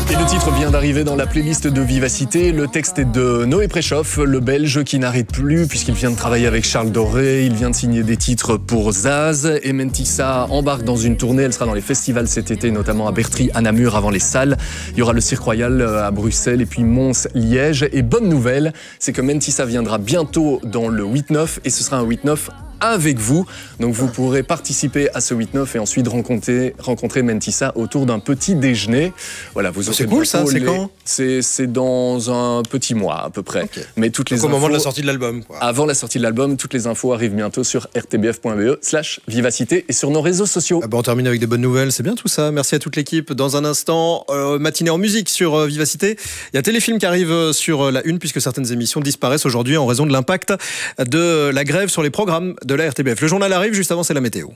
Et le titre vient d'arriver dans la playlist de Vivacité. Le texte est de Noé Préchoff, le Belge qui n'arrête plus puisqu'il vient de travailler avec Charles Doré. Il vient de signer des titres pour Zaz. Et Mentissa embarque dans une tournée. Elle sera dans les festivals cet été, notamment à Bertry, à Namur, avant les salles. Il y aura le Cirque Royal à Bruxelles et puis Mons, Liège. Et bonne nouvelle, c'est que Mentissa viendra bientôt dans le 8-9 et ce sera un 8-9 avec vous. Donc vous pourrez participer à ce 8-9 et ensuite rencontrer Mentissa autour d'un petit déjeuner. Voilà, vous aurez c'est cool ça, c'est quand ? C'est dans un petit mois à peu près. Okay. Mais toutes les infos, au moment de la sortie de l'album, quoi. Avant la sortie de l'album, toutes les infos arrivent bientôt sur rtbf.be/vivacité et sur nos réseaux sociaux. Ah bah on termine avec des bonnes nouvelles, c'est bien tout ça. Merci à toute l'équipe. Dans un instant, matinée en musique sur Vivacité. Il y a Téléfilm qui arrive sur la une puisque certaines émissions disparaissent aujourd'hui en raison de l'impact de la grève sur les programmes de la RTBF. Le journal arrive, juste avant c'est la météo.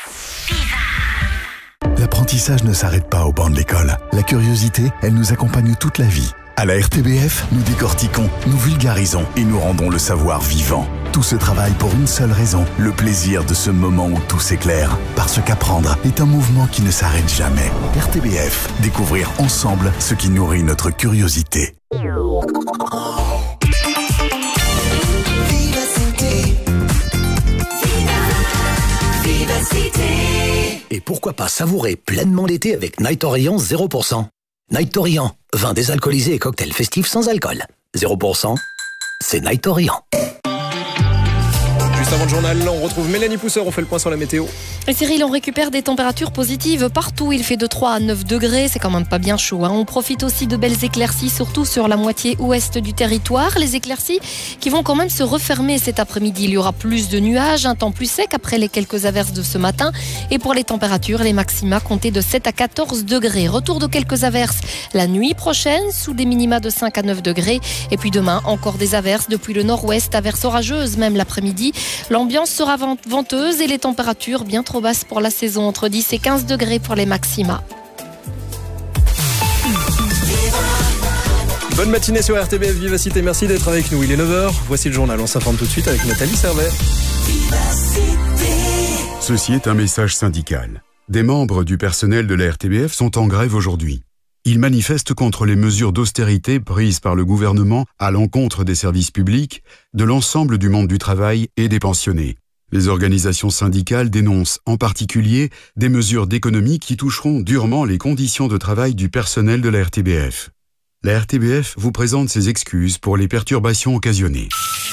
L'apprentissage ne s'arrête pas au banc de l'école. La curiosité, elle nous accompagne toute la vie. À la RTBF, nous décortiquons, nous vulgarisons et nous rendons le savoir vivant. Tout ce travail pour une seule raison, le plaisir de ce moment où tout s'éclaire. Parce qu'apprendre est un mouvement qui ne s'arrête jamais. RTBF, découvrir ensemble ce qui nourrit notre curiosité. Et pourquoi pas savourer pleinement l'été avec Night Orient 0%. Night Orient, vin désalcoolisé et cocktail festif sans alcool. 0%, c'est Night Orient. Juste avant le journal, on retrouve Mélanie Pousseur, on fait le point sur la météo. Et Cyril, on récupère des températures positives partout. Il fait de 3 à 9 degrés, c'est quand même pas bien chaud. On profite aussi de belles éclaircies, surtout sur la moitié ouest du territoire. Les éclaircies qui vont quand même se refermer cet après-midi. Il y aura plus de nuages, un temps plus sec après les quelques averses de ce matin. Et pour les températures, les maxima comptaient de 7 à 14 degrés. Retour de quelques averses la nuit prochaine, sous des minima de 5 à 9 degrés. Et puis demain, encore des averses depuis le nord-ouest, averses orageuses même l'après-midi. L'ambiance sera venteuse et les températures bien trop basses pour la saison, entre 10 et 15 degrés pour les maxima. Bonne matinée sur RTBF Vivacité, merci d'être avec nous. Il est 9h, voici le journal, on s'informe tout de suite avec Nathalie Servet. Ceci est un message syndical. Des membres du personnel de la RTBF sont en grève aujourd'hui. Ils manifestent contre les mesures d'austérité prises par le gouvernement à l'encontre des services publics, de l'ensemble du monde du travail et des pensionnés. Les organisations syndicales dénoncent en particulier des mesures d'économie qui toucheront durement les conditions de travail du personnel de la RTBF. La RTBF vous présente ses excuses pour les perturbations occasionnées.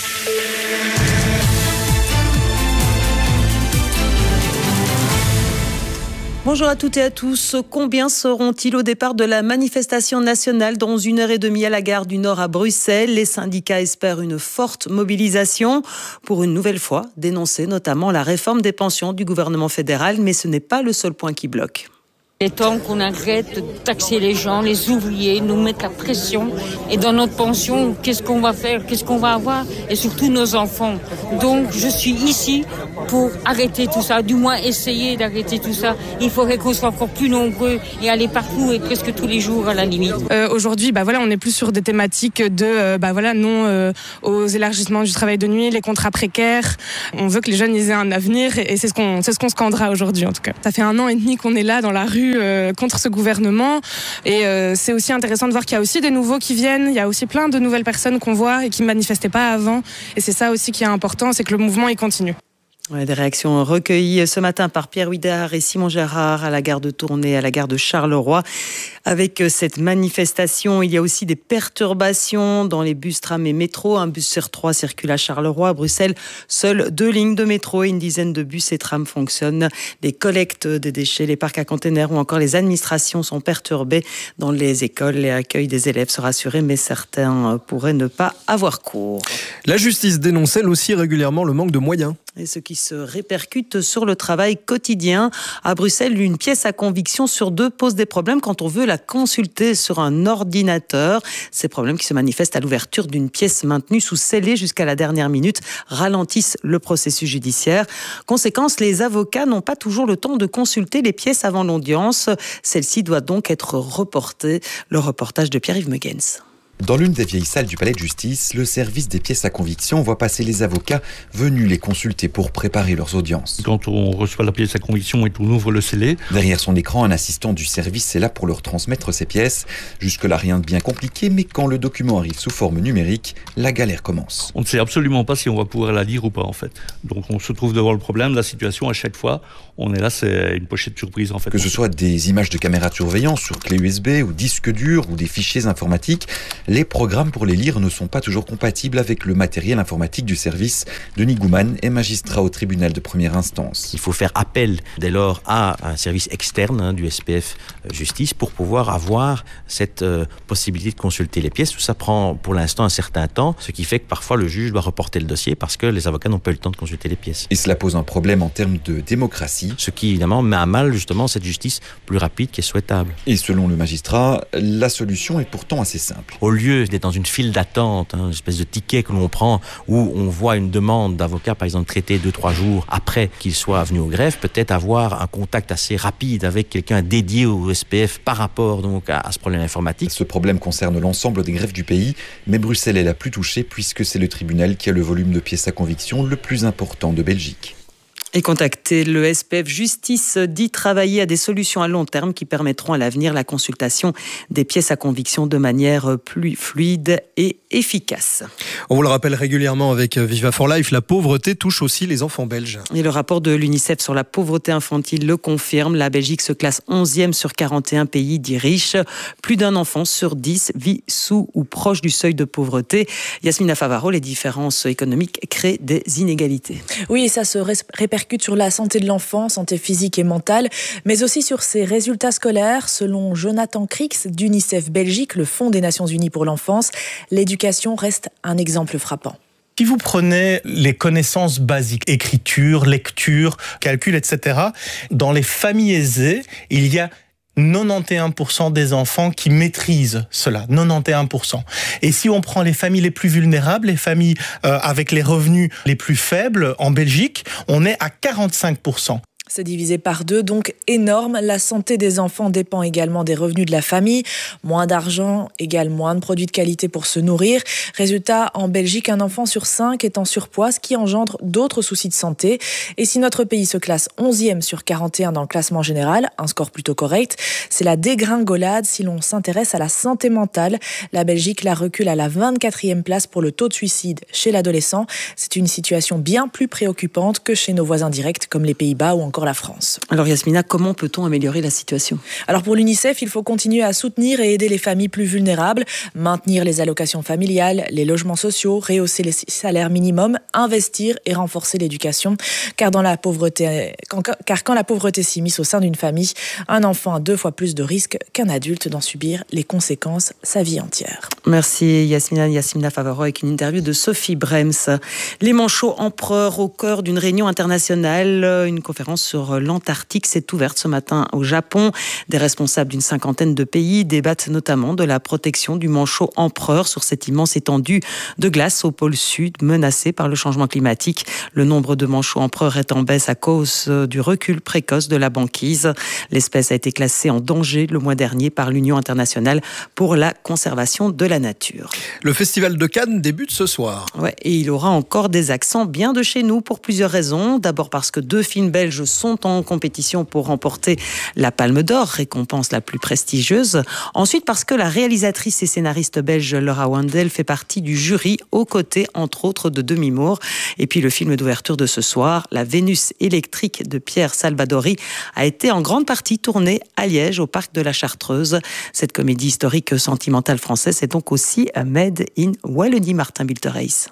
Bonjour à toutes et à tous. Combien seront-ils au départ de la manifestation nationale dans 1h30 à la gare du Nord à Bruxelles ? Les syndicats espèrent une forte mobilisation pour une nouvelle fois dénoncer notamment la réforme des pensions du gouvernement fédéral, mais ce n'est pas le seul point qui bloque. Il est temps qu'on arrête de taxer les gens, les ouvriers, nous mettre la pression. Et dans notre pension, qu'est-ce qu'on va faire, qu'est-ce qu'on va avoir ? Et surtout nos enfants. Donc je suis ici pour arrêter tout ça, du moins essayer d'arrêter tout ça. Il faudrait qu'on soit encore plus nombreux et aller partout et presque tous les jours à la limite. Aujourd'hui, on est plus sur des thématiques de non aux élargissements du travail de nuit, les contrats précaires. On veut que les jeunes aient un avenir et c'est ce qu'on scandera aujourd'hui en tout cas. Ça fait 1 an et demi qu'on est là dans la rue contre ce gouvernement et c'est aussi intéressant de voir qu'il y a aussi des nouveaux qui viennent, il y a aussi plein de nouvelles personnes qu'on voit et qui ne manifestaient pas avant et c'est ça aussi qui est important, c'est que le mouvement il continue. Ouais, des réactions recueillies ce matin par Pierre Huidard et Simon Gérard à la gare de Tournai, à la gare de Charleroi. Avec cette manifestation, il y a aussi des perturbations dans les bus, trams et métro. Un bus sur 3 circule à Charleroi. À Bruxelles, seules 2 lignes de métro et une dizaine de bus et trams fonctionnent. Les collectes des déchets, les parcs à containers ou encore les administrations sont perturbées. Dans les écoles, l'accueil des élèves sera assuré, mais certains pourraient ne pas avoir cours. La justice dénonce elle aussi régulièrement le manque de moyens. Et ce qui se répercute sur le travail quotidien. À Bruxelles, une pièce à conviction sur 2 pose des problèmes quand on veut la consulter sur un ordinateur. Ces problèmes qui se manifestent à l'ouverture d'une pièce maintenue sous scellé jusqu'à la dernière minute ralentissent le processus judiciaire. Conséquence, les avocats n'ont pas toujours le temps de consulter les pièces avant l'audience. Celle-ci doit donc être reportée. Le reportage de Pierre-Yves Megens. Dans l'une des vieilles salles du palais de justice, le service des pièces à conviction voit passer les avocats venus les consulter pour préparer leurs audiences. Quand on reçoit la pièce à conviction et qu'on ouvre le scellé. Derrière son écran, un assistant du service est là pour leur transmettre ces pièces. Jusque-là, rien de bien compliqué, mais quand le document arrive sous forme numérique, la galère commence. On ne sait absolument pas si on va pouvoir la lire ou pas en fait. Donc on se trouve devant le problème, la situation à chaque fois. On est là, c'est une pochette surprise en fait. Que ce soit des images de caméras de surveillance sur clé USB ou disque dur ou des fichiers informatiques, les programmes pour les lire ne sont pas toujours compatibles avec le matériel informatique du service. Denis Gouman est magistrat au tribunal de première instance. Il faut faire appel dès lors à un service externe du SPF Justice pour pouvoir avoir cette possibilité de consulter les pièces. Tout ça prend pour l'instant un certain temps, ce qui fait que parfois le juge doit reporter le dossier parce que les avocats n'ont pas eu le temps de consulter les pièces. Et cela pose un problème en termes de démocratie. Ce qui évidemment met à mal justement cette justice plus rapide qui est souhaitable. Et selon le magistrat, la solution est pourtant assez simple. Au lieu d'être dans une file d'attente, une espèce de ticket que l'on prend où on voit une demande d'avocat par exemple traitée 2-3 jours après qu'il soit venu au greffe, peut-être avoir un contact assez rapide avec quelqu'un dédié au SPF par rapport donc à ce problème informatique. Ce problème concerne l'ensemble des greffes du pays, mais Bruxelles est la plus touchée puisque c'est le tribunal qui a le volume de pièces à conviction le plus important de Belgique. Et contacter le SPF Justice dit travailler à des solutions à long terme qui permettront à l'avenir la consultation des pièces à conviction de manière plus fluide et efficace. On vous le rappelle régulièrement avec Viva for Life, la pauvreté touche aussi les enfants belges. Et le rapport de l'UNICEF sur la pauvreté infantile le confirme. La Belgique se classe 11e sur 41 pays dits riches. Plus d'un enfant sur 10 vit sous ou proche du seuil de pauvreté. Yasmina Favaro, les différences économiques créent des inégalités. Oui, et ça se répercute sur la santé de l'enfant, santé physique et mentale, mais aussi sur ses résultats scolaires. Selon Jonathan Crix d'UNICEF Belgique, le Fonds des Nations Unies pour l'enfance, l'éducation reste un exemple frappant. Si vous prenez les connaissances basiques, écriture, lecture, calcul, etc., dans les familles aisées, il y a 91% des enfants qui maîtrisent cela, 91%. Et si on prend les familles les plus vulnérables, les familles avec les revenus les plus faibles en Belgique, on est à 45%. C'est divisé par 2, donc énorme. La santé des enfants dépend également des revenus de la famille. Moins d'argent égale moins de produits de qualité pour se nourrir. Résultat, en Belgique, un enfant sur 5 est en surpoids, ce qui engendre d'autres soucis de santé. Et si notre pays se classe 11e sur 41 dans le classement général, un score plutôt correct, c'est la dégringolade si l'on s'intéresse à la santé mentale. La Belgique la recule à la 24e place pour le taux de suicide chez l'adolescent. C'est une situation bien plus préoccupante que chez nos voisins directs comme les Pays-Bas ou encore la France. Alors Yasmina, comment peut-on améliorer la situation ? Alors pour l'UNICEF, il faut continuer à soutenir et aider les familles plus vulnérables, maintenir les allocations familiales, les logements sociaux, rehausser les salaires minimums, investir et renforcer l'éducation. Car quand la pauvreté s'immisce au sein d'une famille, un enfant a 2 fois plus de risques qu'un adulte d'en subir les conséquences sa vie entière. Merci Yasmina Favaro avec une interview de Sophie Brems. Les manchots empereurs au cœur d'une réunion internationale, une conférence sur l'Antarctique s'est ouverte ce matin au Japon. Des responsables d'une 50aine de pays débattent notamment de la protection du manchot empereur sur cette immense étendue de glace au pôle sud menacée par le changement climatique. Le nombre de manchots empereurs est en baisse à cause du recul précoce de la banquise. L'espèce a été classée en danger le mois dernier par l'Union internationale pour la conservation de la nature. Le festival de Cannes débute ce soir. Ouais, et il aura encore des accents bien de chez nous pour plusieurs raisons. D'abord parce que 2 films belges sont en compétition pour remporter la Palme d'Or, récompense la plus prestigieuse. Ensuite, parce que la réalisatrice et scénariste belge Laura Wandel fait partie du jury, aux côtés, entre autres, de Demi Moore. Et puis le film d'ouverture de ce soir, La Vénus électrique de Pierre Salvadori, a été en grande partie tourné à Liège, au parc de la Chartreuse. Cette comédie historique sentimentale française est donc aussi made in Wallonie. Martin Biltereis.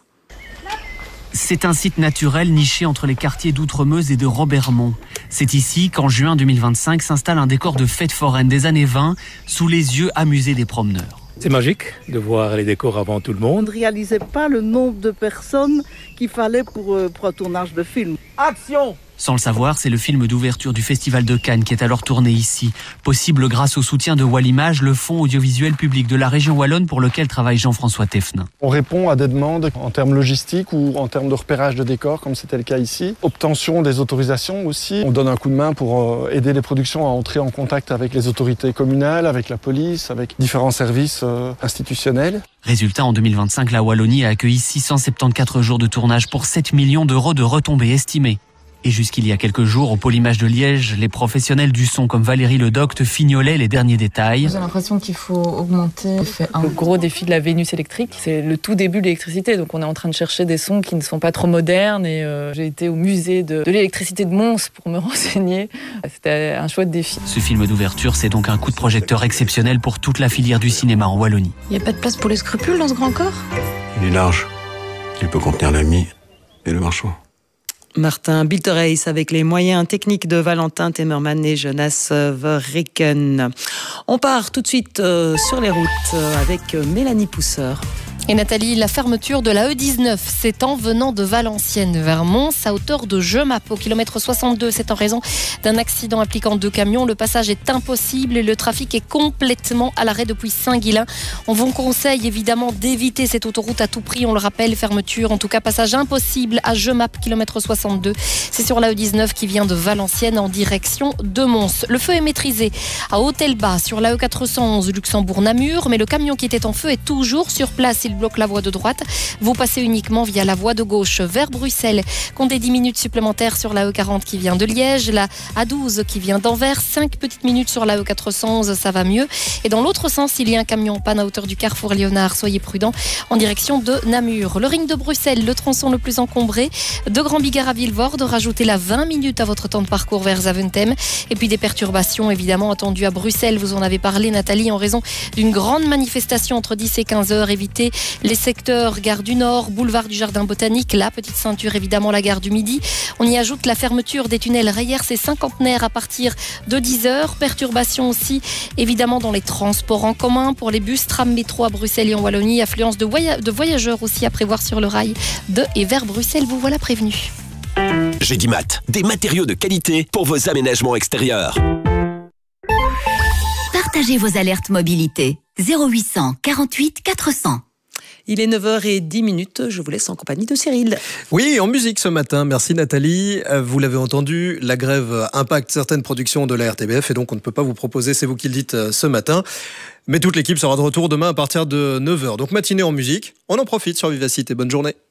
C'est un site naturel niché entre les quartiers d'Outremeuse et de Robermont. C'est ici qu'en juin 2025 s'installe un décor de fête foraine des années 20 sous les yeux amusés des promeneurs. C'est magique de voir les décors avant tout le monde. On ne réalisait pas le nombre de personnes qu'il fallait pour un tournage de film. Action! Sans le savoir, c'est le film d'ouverture du Festival de Cannes qui est alors tourné ici. Possible grâce au soutien de Wallimage, le fonds audiovisuel public de la région wallonne pour lequel travaille Jean-François Teffnin. On répond à des demandes en termes logistiques ou en termes de repérage de décors, comme c'était le cas ici. Obtention des autorisations aussi. On donne un coup de main pour aider les productions à entrer en contact avec les autorités communales, avec la police, avec différents services institutionnels. Résultat, en 2025, la Wallonie a accueilli 674 jours de tournage pour 7 millions d'euros de retombées estimées. Et jusqu'il y a quelques jours, au Polymage de Liège, les professionnels du son comme Valérie Ledocte fignolaient les derniers détails. J'ai l'impression qu'il faut augmenter. Le gros défi de la Vénus électrique, c'est le tout début de l'électricité. Donc on est en train de chercher des sons qui ne sont pas trop modernes. Et j'ai été au musée de l'électricité de Mons pour me renseigner. C'était un chouette défi. Ce film d'ouverture, c'est donc un coup de projecteur exceptionnel pour toute la filière du cinéma en Wallonie. Il n'y a pas de place pour les scrupules dans ce grand corps ? Il est large. Il peut contenir l'ami et le marchand. Martin Biltereis avec les moyens techniques de Valentin Temmerman et Jonas Verreken. On part tout de suite sur les routes avec Mélanie Pousseur. Et Nathalie, la fermeture de la E19 s'étend venant de Valenciennes vers Mons à hauteur de Jemap au kilomètre 62. C'est en raison d'un accident impliquant 2 camions. Le passage est impossible et le trafic est complètement à l'arrêt depuis Saint-Guilain. On vous conseille évidemment d'éviter cette autoroute à tout prix. On le rappelle, fermeture, en tout cas passage impossible à Jemap, kilomètre 62. C'est sur la E19 qui vient de Valenciennes en direction de Mons. Le feu est maîtrisé à Hôtel-Bas sur la E411 Luxembourg-Namur, mais le camion qui était en feu est toujours sur place. Il bloque la voie de droite. Vous passez uniquement via la voie de gauche vers Bruxelles. Comptez 10 minutes supplémentaires sur la E40 qui vient de Liège, la A12 qui vient d'Anvers, 5 petites minutes sur la E411, ça va mieux. Et dans l'autre sens, il y a un camion en panne à hauteur du carrefour Léonard. Soyez prudents en direction de Namur. Le ring de Bruxelles, le tronçon le plus encombré, de Grand Bigard à Vilvoorde. Rajoutez la 20 minutes à votre temps de parcours vers Zaventem. Et puis des perturbations évidemment attendues à Bruxelles. Vous en avez parlé, Nathalie, en raison d'une grande manifestation entre 10 et 15 heures. Évitez les secteurs gare du Nord, boulevard du Jardin Botanique, la petite ceinture évidemment, la gare du Midi. On y ajoute la fermeture des tunnels Reyers et Cinquantenaire à partir de 10h. Perturbations aussi évidemment dans les transports en commun pour les bus, tram, métro à Bruxelles et en Wallonie. Affluence de voyageurs aussi à prévoir sur le rail de et vers Bruxelles. Vous voilà prévenus. Gédimat, des matériaux de qualité pour vos aménagements extérieurs. Partagez vos alertes mobilité. 0800 48 400. Il est 9h10, je vous laisse en compagnie de Cyril. Oui, en musique ce matin, merci Nathalie. Vous l'avez entendu, la grève impacte certaines productions de la RTBF et donc on ne peut pas vous proposer, c'est vous qui le dites ce matin. Mais toute l'équipe sera de retour demain à partir de 9h. Donc matinée en musique, on en profite sur Vivacité. Bonne journée.